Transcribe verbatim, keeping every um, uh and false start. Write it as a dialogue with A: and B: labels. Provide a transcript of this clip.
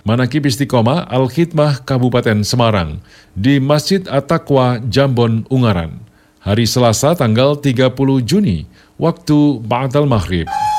A: Manaqib Istiqomah Al-Khidmah Kabupaten Semarang di Masjid At-Taqwa Jambon Ungaran hari Selasa tanggal tiga puluh Juni waktu ba'dal maghrib.